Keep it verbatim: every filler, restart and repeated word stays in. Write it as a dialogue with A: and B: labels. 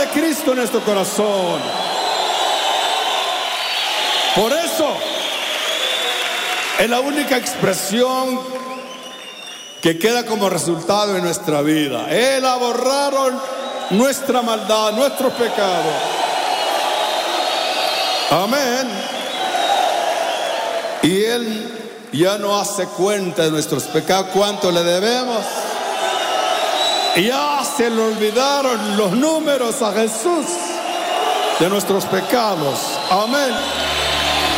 A: Cristo en nuestro corazón. Por eso es la única expresión que queda como resultado en nuestra vida. Él ha borrado nuestra maldad, nuestros pecados. Amén. Y Él ya no hace cuenta de nuestros pecados, cuánto le debemos. Ya se le olvidaron los números a Jesús de nuestros pecados. Amén.